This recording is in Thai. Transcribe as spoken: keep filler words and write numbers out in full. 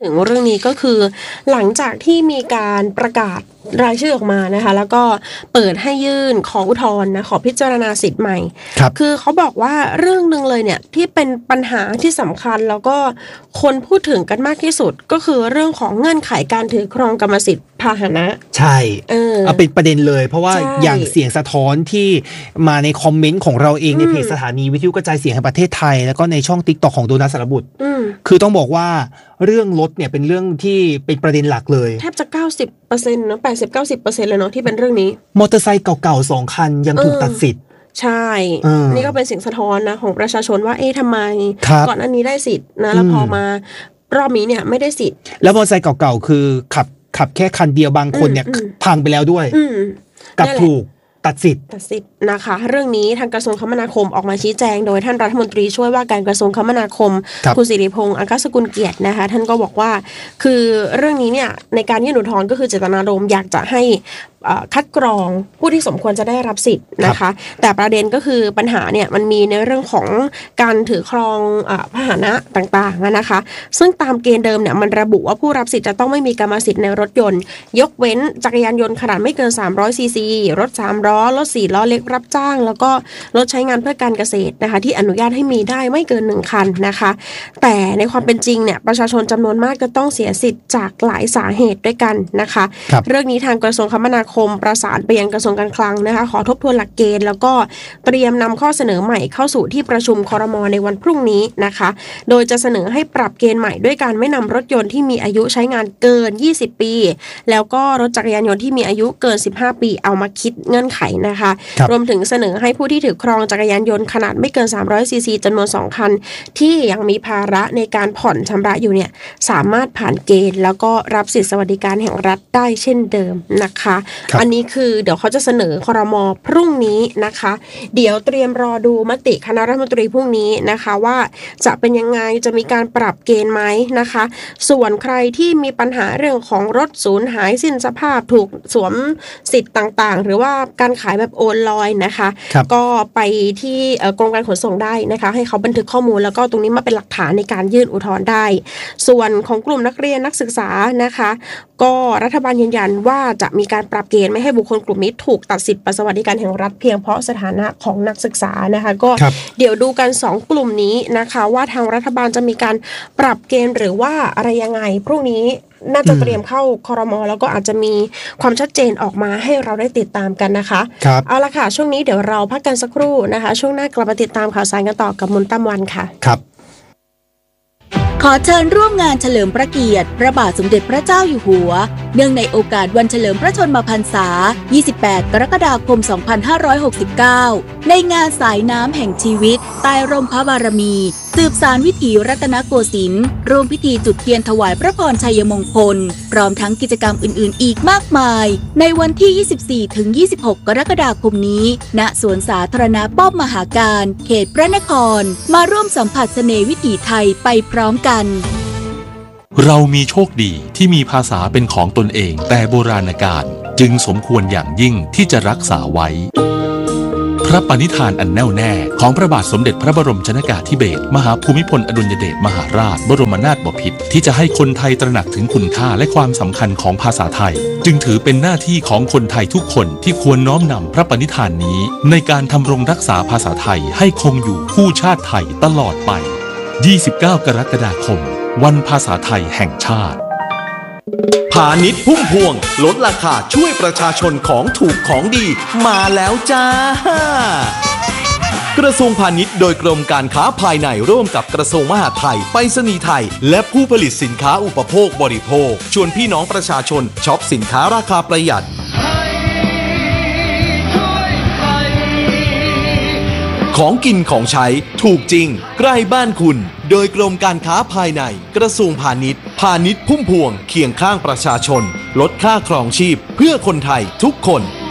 ถึงเรื่องนี้ก็คือหลังจากที่มีการประกาศรายชื่อออกมานะคะแล้วก็เปิดให้ยื่นขออุทธรณ์นะขอพิจารณาสิทธิ์ใหม่คือเขาบอกว่าเรื่องนึงเลยเนี่ยที่เป็นปัญหาที่สำคัญแล้วก็คนพูดถึงกันมากที่สุดก็คือเรื่องของเงื่อนไขการถือครองกรรมสิทธิ์พาหนะใช่เออเอาเป็นประเด็นเลยเพราะว่าอย่างเสียงสะท้อนที่มาในคอมเมนต์ของเราเองในเพจสถานีวิทยุกระจายเสียงแห่งประเทศไทยแล้วก็ในช่อง TikTok ของโดนัท สรบุตรคือต้องบอกว่าเรื่องรถเนี่ยเป็นเรื่องที่เป็นประเด็นหลักเลยแทบจะ เก้าสิบเปอร์เซ็นต์ เนาะ แปดสิบ เก้าสิบเปอร์เซ็นต์ เลยเนาะที่เป็นเรื่องนี้มอเตอร์ไซค์เก่าๆสองคันยังถูกตัดสิทธิ์ใช่นี่ก็เป็นเสียงสะท้อนนะของประชาชนว่าเอ๊ะทำไมก่อนหน้านี้ได้สิทธิ์นะแล้วพอมารอบนี้เนี่ยไม่ได้สิทธิ์แล้วมอเตอร์ไซค์เก่าๆคือขับขับแค่คันเดียวบางคนเนี่ยพังไปแล้วด้วยกับถูกตัดสิทธิ์ตัดสิทธิ์นะคะเรื่องนี้ทางกระทรวงคมนาคมออกมาชี้แจงโดยท่านรัฐมนตรีช่วยว่าการกระทรวงคมนาคมคุณสิริพงษ์อัครสกุลเกียรตินะคะท่านก็บอกว่าคือเรื่องนี้เนี่ยในการยื่นอุทธรณ์ก็คือเจตนารมณ์อยากจะให้คัดกรองผู้ที่สมควรจะได้รับสิทธิ์นะคะแต่ประเด็นก็คือปัญหาเนี่ยมันมีในเรื่องของการถือครองพาหนะต่างๆนะคะซึ่งตามเกณฑ์เดิมเนี่ยมันระบุว่าผู้รับสิทธิ์จะต้องไม่มีกรรมสิทธิ์ในรถยนต์ยกเว้นจักรยานยนต์ขนาดไม่เกินสามร้อยซีซีรถสามล้อรถสี่ล้อเล็กรับจ้างแล้วก็รถใช้งานเพื่อการเกษตรนะคะที่อนุญาตให้มีได้ไม่เกินหนึ่งคันนะคะแต่ในความเป็นจริงเนี่ยประชาชนจำนวนมากจะต้องเสียสิทธิ์จากหลายสาเหตุด้วยกันนะคะเรื่องนี้ทางกระทรวงคมนาคมประสานไปยังกระทรวงการคลังนะคะขอทบทวนหลักเกณฑ์แล้วก็เตรียมนำข้อเสนอใหม่เข้าสู่ที่ประชุมครม.ในวันพรุ่งนี้นะคะโดยจะเสนอให้ปรับเกณฑ์ใหม่ด้วยการไม่นำรถยนต์ที่มีอายุใช้งานเกินยี่สิบปีแล้วก็รถจักรยานยนต์ที่มีอายุเกินสิบห้าปีเอามาคิดเงื่อนไขนะคะรวมถึงเสนอให้ผู้ที่ถือครองจักรยานยนต์ขนาดไม่เกินสามร้อยซีซีจำนวนสองคันที่ยังมีภาระในการผ่อนชำระอยู่เนี่ยสามารถผ่านเกณฑ์แล้วก็รับสิทธิสวัสดิการแห่งรัฐได้เช่นเดิมนะคะอันนี้คือเดี๋ยวเขาจะเสนอครม.พรุ่งนี้นะคะเดี๋ยวเตรียมรอดูมติคณะรัฐมนตรีพรุ่งนี้นะคะว่าจะเป็นยังไงจะมีการปรับเกณฑ์ไหมนะคะส่วนใครที่มีปัญหาเรื่องของรถสูญหายสิ้นสภาพถูกสวมสิทธิ์ต่างๆหรือว่าการขายแบบโอนลอยนะคะก็ไปที่กรมการขนส่งได้นะคะให้เขาบันทึกข้อมูลแล้วก็ตรงนี้มาเป็นหลักฐานในการยื่นอุทธรณ์ได้ส่วนของกลุ่มนักเรียนนักศึกษานะคะก็รัฐบาลยืนยันว่าจะมีการปรับเกณฑ์ไม่ให้บุคคลกลุ่มนี้ถูกตัดสิทธิสวัสดิการแห่งรัฐเพียงเพราะสถานะของนักศึกษานะคะก็เดี๋ยวดูกันสองกลุ่มนี้นะคะว่าทางรัฐบาลจะมีการปรับเกณฑ์หรือว่าอะไรยังไงพรุ่งนี้น่าจะเตรียมเข้าครม.แล้วก็อาจจะมีความชัดเจนออกมาให้เราได้ติดตามกันนะคะเอาละค่ะช่วงนี้เดี๋ยวเราพักกันสักครู่นะคะช่วงหน้ากลับมาติดตามข่าวสารกันต่อกับมนต์ตั้มวันค่ะครับขอเชิญร่วมงานเฉลิมพระเกียรติพระบาทสมเด็จพระเจ้าอยู่หัวเนื่องในโอกาสวันเฉลิมพระชนมพรรษายี่สิบแปดกรกฎาคมสองพันห้าร้อยหกสิบเก้าในงานสายน้ำแห่งชีวิตใต้ร่มพระบารมีสืบสานวิถีรัตนโกสินทร์ร่วมพิธีจุดเทียนถวายพระพรชัยมงคลพร้อมทั้งกิจกรรมอื่นๆอีกมากมายในวันที่ ยี่สิบสี่ถึงยี่สิบหก กรกฎาคมนี้ณสวนสาธารณะป้อมมหาการเขตพระนครมาร่วมสัมผัสเสน่ห์วิถีไทยไปพร้อมกันเรามีโชคดีที่มีภาษาเป็นของตนเองแต่โบราณกาลจึงสมควรอย่างยิ่งที่จะรักษาไว้พระปณิธานอันแน่วแน่ของพระบาทสมเด็จพระบรมชนกาธิเบศรมหาภูมิพลอดุลยเดชมหาราชบรมนาถบพิตรที่จะให้คนไทยตระหนักถึงคุณค่าและความสำคัญของภาษาไทยจึงถือเป็นหน้าที่ของคนไทยทุกคนที่ควรน้อมนำพระปณิธานนี้ในการทำรงรักษาภาษาไทยให้คงอยู่คู่ชาติไทยตลอดไปยี่สิบเก้ากรกฎาคมวันภาษาไทยแห่งชาติพาณิชย์พุ่มพวงลดราคาช่วยประชาชนของถูกของดีมาแล้วจ้ากระทรวงพาณิชย์โดยกรมการค้าภายในร่วมกับกระทรวงมหาดไทยไปรษณีย์ไทยและผู้ผลิตสินค้าอุปโภคบริโภคชวนพี่น้องประชาชนช็อปสินค้าราคาประหยัดของกินของใช้ถูกจริงใกล้บ้านคุณโดยกรมการค้าภายในกระทรวงพาณิชย์พาณิชย์พุ่มพวงเคียงข้างประชาชนลดค่าครองชีพเพื่อคนไทยทุกคน